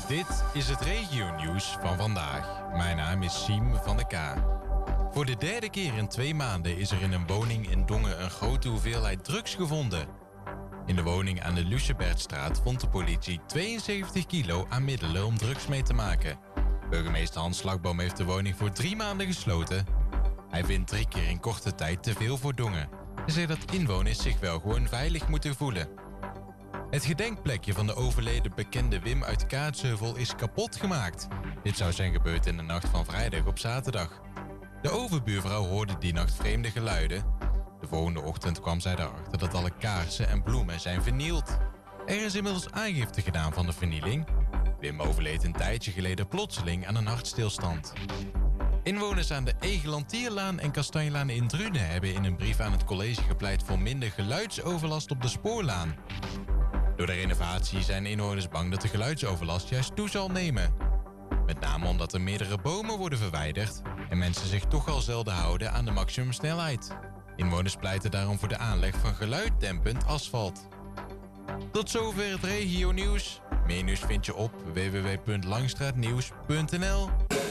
Dit is het regionieuws van vandaag. Mijn naam is Siem van de K. Voor de derde keer in 2 maanden is er in een woning in Dongen een grote hoeveelheid drugs gevonden. In de woning aan de Lucebertstraat vond de politie 72 kilo aan middelen om drugs mee te maken. Burgemeester Hans Slagboom heeft de woning voor 3 maanden gesloten. Hij vindt 3 keer in korte tijd te veel voor Dongen. Hij zegt dat inwoners zich wel gewoon veilig moeten voelen. Het gedenkplekje van de overleden bekende Wim uit Kaatsheuvel is kapot gemaakt. Dit zou zijn gebeurd in de nacht van vrijdag op zaterdag. De overbuurvrouw hoorde die nacht vreemde geluiden. De volgende ochtend kwam zij erachter dat alle kaarsen en bloemen zijn vernield. Er is inmiddels aangifte gedaan van de vernieling. Wim overleed een tijdje geleden plotseling aan een hartstilstand. Inwoners aan de Egelantierlaan en Kastanjelaan in Drunen hebben in een brief aan het college gepleit voor minder geluidsoverlast op de spoorlaan. Door de renovatie zijn inwoners bang dat de geluidsoverlast juist toe zal nemen. Met name omdat er meerdere bomen worden verwijderd en mensen zich toch al zelden houden aan de maximumsnelheid. Inwoners pleiten daarom voor de aanleg van geluiddempend asfalt. Tot zover het regionieuws. Meer nieuws vind je op www.langstraatnieuws.nl.